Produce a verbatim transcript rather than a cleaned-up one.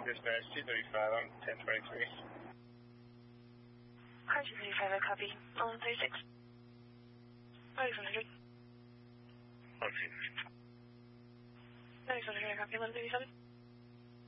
Dispatch two thirty-five on ten twenty-three. Car two thirty-five, I copy. one thirty-six. ninety-one hundred. Okay. ninety-one hundred, I copy. one thirty-seven.